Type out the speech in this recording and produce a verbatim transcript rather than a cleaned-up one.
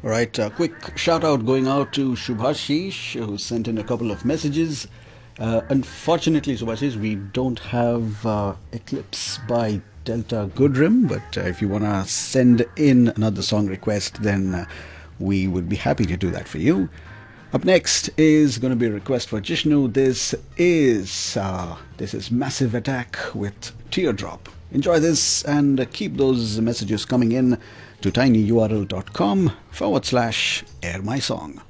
All right, a quick shout out going out to Shubhashish who sent in a couple of messages. Uh, unfortunately, Shubhashish, we don't have uh, Eclipse by Delta Goodrem, but uh, if you want to send in another song request, then uh, we would be happy to do that for you. Up next is going to be a request for Jishnu. This is uh, this is Massive Attack with Teardrop. Enjoy this and keep those messages coming in to tinyurl.com forward slash air my song.